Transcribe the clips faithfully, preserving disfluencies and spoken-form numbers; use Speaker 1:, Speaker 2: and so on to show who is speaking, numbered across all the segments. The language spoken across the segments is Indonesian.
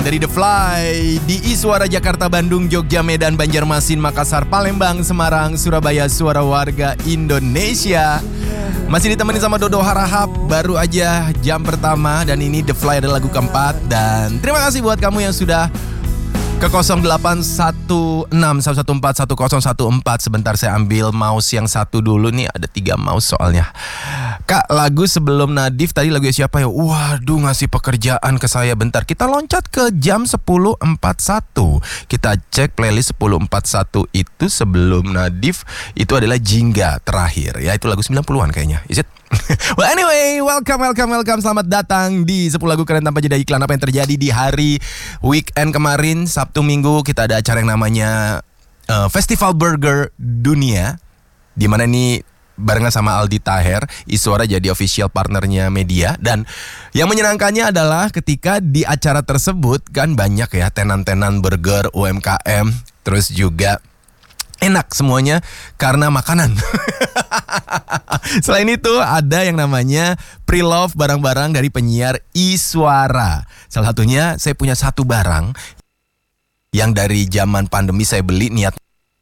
Speaker 1: Dari The Fly di Iswara Jakarta, Bandung, Jogja, Medan, Banjarmasin, Makassar, Palembang, Semarang, Surabaya, suara warga Indonesia. Masih ditemani sama Dodo Harahap, baru aja jam pertama dan ini The Fly adalah lagu keempat. Dan terima kasih buat kamu yang sudah ke nol delapan satu enam satu satu empat satu nol satu empat. Sebentar saya ambil mouse yang satu dulu nih, ada tiga mouse soalnya. Kak, lagu sebelum Nadif tadi lagu siapa ya? Waduh, ngasih pekerjaan ke saya. Bentar, kita loncat ke jam sepuluh empat puluh satu. Kita cek playlist sepuluh empat puluh satu itu sebelum Nadif. Itu adalah Jingga terakhir. Ya, itu lagu sembilan puluhan kayaknya. Is it? Well anyway, welcome, welcome, welcome. Selamat datang di sepuluh lagu keren tanpa jeda iklan. Apa yang terjadi di hari weekend kemarin, Sabtu Minggu, kita ada acara yang namanya uh, Festival Burger Dunia, di mana ini barengan sama Aldi Taher, Iswara jadi official partnernya media. Dan yang menyenangkannya adalah ketika di acara tersebut kan banyak ya tenan-tenan burger, U M K M, terus juga enak semuanya karena makanan. Selain itu ada yang namanya pre-love barang-barang dari penyiar Iswara. Salah satunya saya punya satu barang yang dari zaman pandemi saya beli, niatnya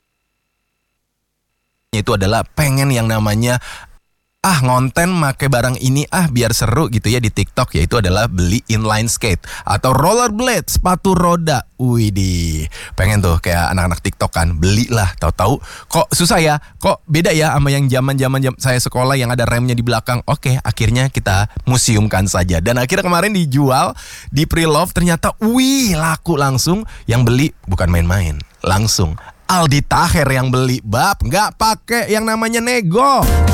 Speaker 1: itu adalah pengen yang namanya ah ngonten make barang ini ah biar seru gitu ya di TikTok, yaitu adalah beli inline skate atau rollerblade, sepatu roda. Widih, pengen tuh kayak anak-anak TikTok kan, belilah. Tahu-tahu kok susah ya, kok beda ya sama yang zaman-zaman saya sekolah yang ada remnya di belakang. Oke, akhirnya kita museumkan saja. Dan akhirnya kemarin dijual di pre-love, ternyata wih laku langsung. Yang beli bukan main-main, langsung Aldi Taher yang beli, bab, nggak pakai yang namanya nego.